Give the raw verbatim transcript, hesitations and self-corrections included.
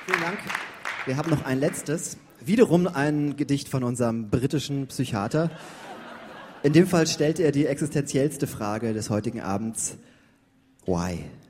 Vielen Dank. Wir haben noch ein letztes. Wiederum ein Gedicht von unserem britischen Psychiater. In dem Fall stellt er die existenziellste Frage des heutigen Abends. Why?